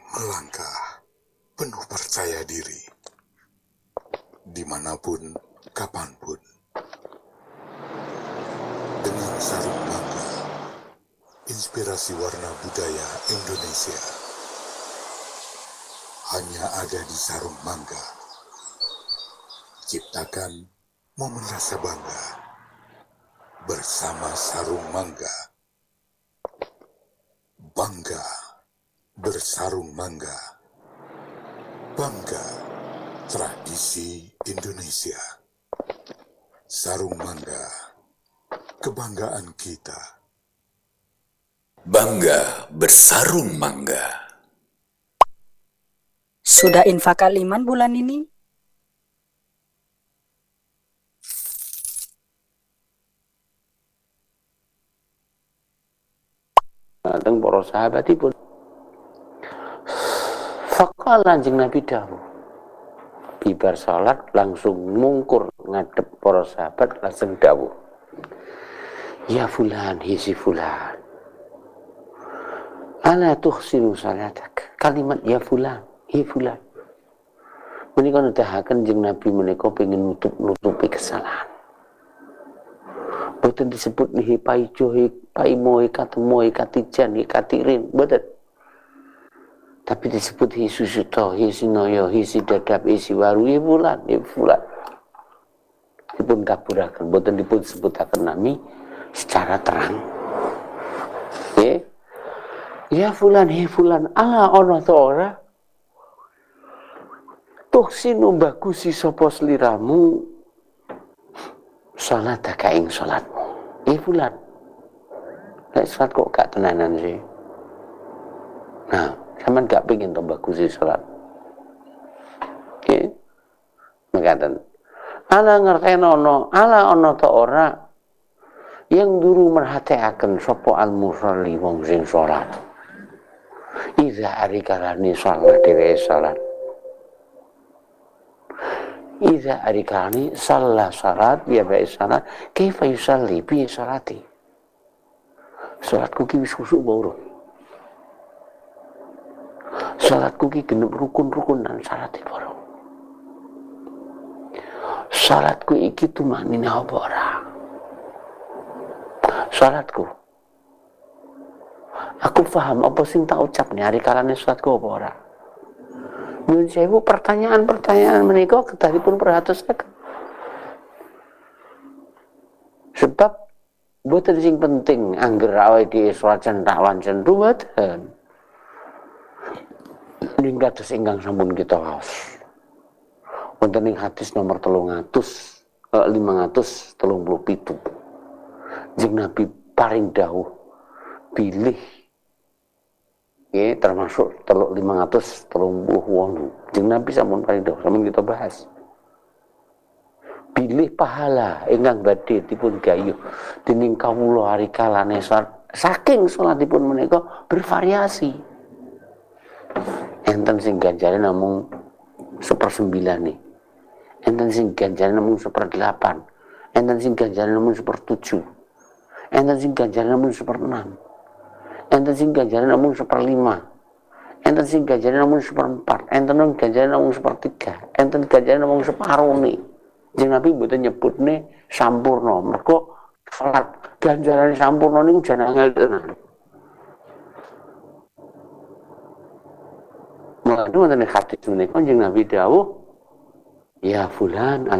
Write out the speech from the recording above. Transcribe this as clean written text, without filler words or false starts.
Melangkah penuh percaya diri, dimanapun, kapanpun. Dengan sarung mangga, inspirasi warna budaya Indonesia. Hanya ada di sarung mangga. Ciptakan momen rasa bangga bersama sarung mangga. Bangga bersarung mangga. Bangga tradisi Indonesia. Sarung mangga, kebanggaan kita. Bangga bersarung mangga. Sudah infak kaliman bulan ini? Teng para sahabatipun. Faqala Kanjeng Nabi dawuh. Bibar salat langsung mungkur ngadep para sahabat langsung dawuh. Ya fulan, hisi fulan. Ala tuhsinu salatak. Kalimat ya fulan, hi fulan. Menika nedahaken Kanjeng Nabi menika pengin nutupi kesalahan. Boten disebut nih paijo, paimo, katemo, katijan, katirin, boten. Tapi disebut hi susuto, hi sinoyo, hi sidadap, hi siwaru, hi fulan, hi fulan. Dipun kaburaken, boten dipun sebutaken nami secara terang. Nggih. Ya fulan, hi fulan, ala ana ta ora? Tuksinu bagusi sapa sliramu salat ing salatmu. Fulan. Nek salat kok gak tenanan sih. Nah, sampean gak pengen to bagusi salat. Nggih. Mekaten. Ala ngertenono, ala ana ta ora yang duru merhatiaken sapa al-musalli wong sing salat. Iza ari kalane salat dhewe salat. Iza arikani salah salat ya baik salat kaifa yusalli bi salati. Salatku ki wis khusuk bae. Salatku ki genep rukun-rukunan salate bareng. Salatku iki tumanine apa ora? Salatku. Aku paham apa sing tak ucap nih hari kalane salatku apa ora? Nyuwun sewu pertanyaan-pertanyaan menika kedah dipun perhatosaken. Sebab boten sing penting angger awake dhewe salat tak wancen ruweten. Ningkados ingkang sampun kita waos. Wonten ing hadis nomor 537. Jeneng Nabi paring dawuh pilih termasuk 538. Jeneng Nabi sampun paring dawuh, sampun kita bahas. Pilih pahala ingkang badhe dipun gayuh dening kawula ari kalane saking salatipun menika bervariasi. Enten sing ganjare namung 1/9 nih. Enten sing ganjare namung 1/8. Enten sing ganjare namung 1/7. Enten sing ganjare namung 1/6. Enten sing ganjare namung 1/5. Enten sing ganjare namung 1/4. Enten sing ganjare namung 1/3. Enten ganjare namung separone. Jeneng Nabi mboten nyebutne sampurna. Mergo salat ganjarane sampurna niku jan angel tenan. Mulane wonten hadis menika Jeneng Nabi dawuh, ya fulan